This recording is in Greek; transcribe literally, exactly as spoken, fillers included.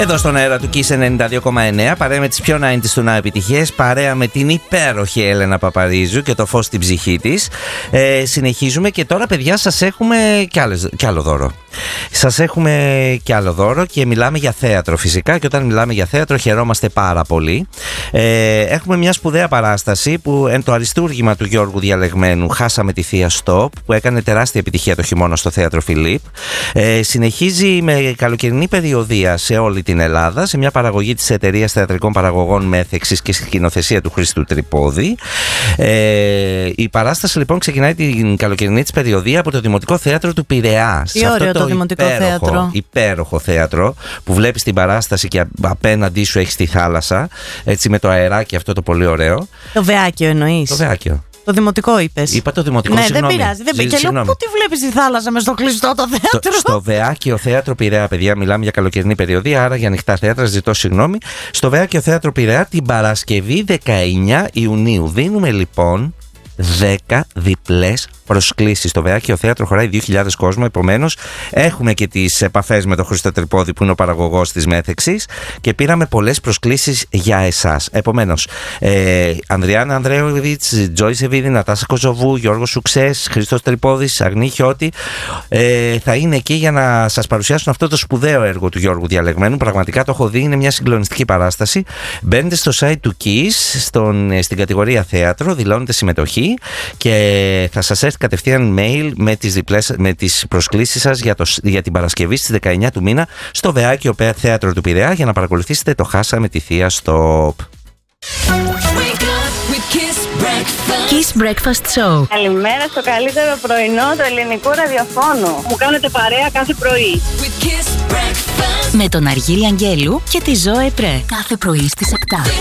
Εδώ στον αέρα του Kiss ενενήντα δύο κόμμα εννέα, παρέα με τις πιο ενενήντα του να επιτυχίες, παρέα με την υπέροχη Έλενα Παπαρίζου και το φως στην ψυχή της. Ε, συνεχίζουμε και τώρα, παιδιά, σας έχουμε κι, άλλες, κι άλλο δώρο. Σας έχουμε κι άλλο δώρο και μιλάμε για θέατρο φυσικά, και όταν μιλάμε για θέατρο χαιρόμαστε πάρα πολύ. Ε, έχουμε μια σπουδαία παράσταση που εν το αριστούργημα του Γιώργου Διαλεγμένου, Χάσαμε τη Θεία Στοπ, που έκανε τεράστια επιτυχία το χειμώνα στο Θέατρο Φιλίπ. Ε, συνεχίζει με καλοκαιρινή περιοδεία σε όλη την Ελλάδα, σε μια παραγωγή της εταιρείας θεατρικών παραγωγών Μέθεξης και σκηνοθεσία του Χρήστου Τρυπόδη. Ε, η παράσταση λοιπόν ξεκινάει την καλοκαιρινή της περιοδεία από το Δημοτικό Θέατρο του Πειραιά. Τι ωραίο το, το Δημοτικό υπέροχο, Θέατρο. Υπέροχο θέατρο που βλέπεις την παράσταση και απέναντί σου έχεις τη θάλασσα, έτσι με το αεράκι αυτό το πολύ ωραίο. Το Βεάκιο εννοείς? Το Βεάκιο. Το Δημοτικό είπες? Είπα το Δημοτικό, ναι, συγγνώμη. δεν πειράζει. Δεν πειράζει. Και λέω, πού τη βλέπεις τη θάλασσα μες στο κλειστό το θέατρο? Στο, στο Βεάκιο Θέατρο Πειραιά, παιδιά, μιλάμε για καλοκαιρινή περιοδία, άρα για ανοιχτά θέατρα, ζητώ συγγνώμη. Στο Βεάκιο Θέατρο Πειραιά την Παρασκευή δεκαεννέα Ιουνίου. Δίνουμε λοιπόν δέκα διπλές προσκλήσεις. Το Βεάκιο Θέατρο χωράει δύο χιλιάδες κόσμο, επομένως έχουμε και τις επαφές με τον Χρήστο Τρυπόδη που είναι ο παραγωγός της Μέθεξης και πήραμε πολλές προσκλήσεις για εσάς. Επομένως, ε, Ανδριάννα Ανδρέοβιτς, Τζόι Σεβίδη, Νατάσα Κοζοβού, Γιώργος Σουξές, Χρήστος Τρυπόδης, Αγνή Χιώτη ε, θα είναι εκεί για να σας παρουσιάσουν αυτό το σπουδαίο έργο του Γιώργου Διαλεγμένου. Πραγματικά το έχω δει, είναι μια συγκλονιστική παράσταση. Μπαίνετε στο site του Kiss, στον, στην κατηγορία θέατρο, δηλώνετε συμμετοχή και θα σας έρθει κατευθείαν mail με τις, διπλές, με τις προσκλήσεις σας για, το, για την Παρασκευή στις δεκαεννέα του μήνα στο Βεάκιο Θέατρο του Πειραιά για να παρακολουθήσετε το Χάσαμε τη Θεία Στοπ. Kiss Breakfast Show. Καλημέρα στο καλύτερο πρωινό του ελληνικού ραδιοφώνου. Μου κάνετε παρέα κάθε πρωί. Με τον Αργύρη Αγγέλου και τη Ζωέ Πρέ. Κάθε πρωί στις επτά.